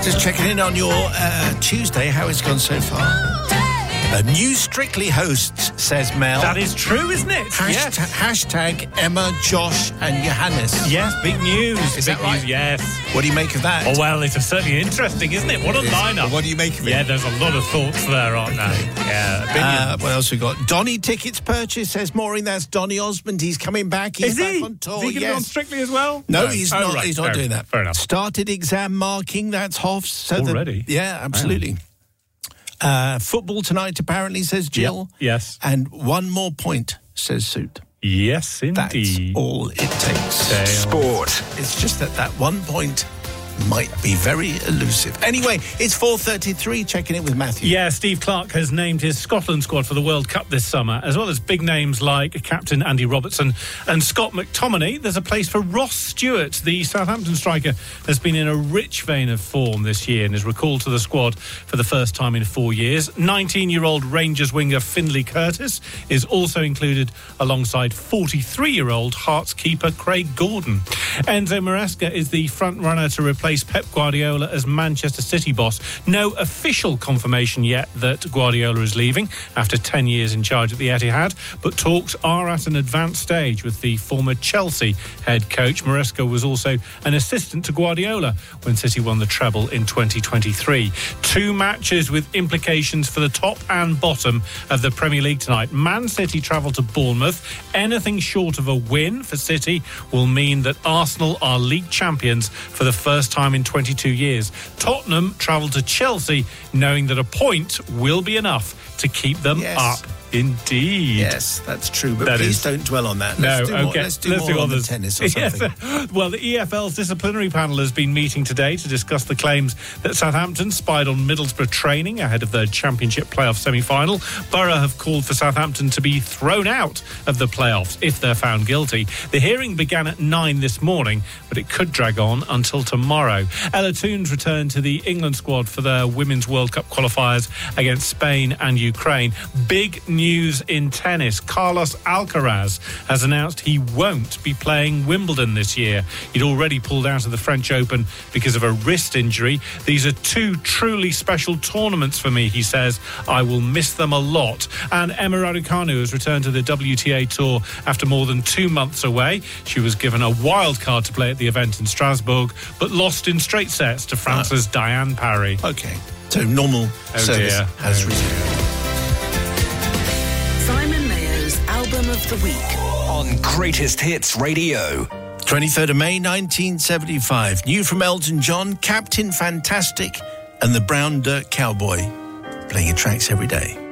Just checking in on your Tuesday, how it's gone so far. A new Strictly hosts, says Mel. That is true, isn't it? Yes. Hashtag Emma, Josh and Johannes. Yes, big news. Is that right? News, yes. What do you make of that? Oh, well, it's certainly interesting, isn't it? What a lineup. What do you make of it? Yeah, there's a lot of thoughts there, aren't there? Yeah. What else we got? Donny tickets purchased, says Maureen. That's Donny Osmond. He's coming back. He's back on tour. Is he going to be on Strictly as well? No, he's not. Right. He's not doing that. Fair enough. Started exam marking. That's Hoffs. So already? Yeah, absolutely. Football tonight, apparently, says Jill. Yep. Yes. And one more point, says Suit. Yes, indeed. That's all it takes. Sport. It's just that 1 point might be very elusive. Anyway, it's 4:33, checking in with Matthew. Yeah, Steve Clarke has named his Scotland squad for the World Cup this summer, as well as big names like Captain Andy Robertson and Scott McTominay. There's a place for Ross Stewart. The Southampton striker has been in a rich vein of form this year and is recalled to the squad for the first time in 4 years. 19-year-old Rangers winger Finlay Curtis is also included alongside 43-year-old Hearts keeper Craig Gordon. Enzo Maresca is the front-runner to replace Pep Guardiola as Manchester City boss. No official confirmation yet that Guardiola is leaving after 10 years in charge at the Etihad, but talks are at an advanced stage with the former Chelsea head coach. Maresca was also an assistant to Guardiola when City won the treble in 2023. 2 matches with implications for the top and bottom of the Premier League tonight. Man City travel to Bournemouth. Anything short of a win for City will mean that Arsenal are league champions for the first time in 22 years. Tottenham travel to Chelsea knowing that a point will be enough to keep them up. Indeed. Yes, that's true. But please don't dwell on that. Let's do more on the tennis or something. Yes. Well, the EFL's disciplinary panel has been meeting today to discuss the claims that Southampton spied on Middlesbrough training ahead of the Championship playoff semi-final. Borough have called for Southampton to be thrown out of the playoffs if they're found guilty. The hearing began at 9 this morning, but it could drag on until tomorrow. Ella Toons returned to the England squad for the Women's World Cup qualifiers against Spain and Ukraine. Big news in tennis. Carlos Alcaraz has announced he won't be playing Wimbledon this year. He'd already pulled out of the French Open because of a wrist injury. These are 2 truly special tournaments for me, he says. I will miss them a lot. And Emma Raducanu has returned to the WTA Tour after more than 2 months away. She was given a wild card to play at the event in Strasbourg, but lost in straight sets to France's Diane Parry. Okay, so normal service has resumed. Simon Mayo's Album of the Week on Greatest Hits Radio. 23rd of May 1975. New from Elton John, Captain Fantastic and the Brown Dirt Cowboy. Playing your tracks every day.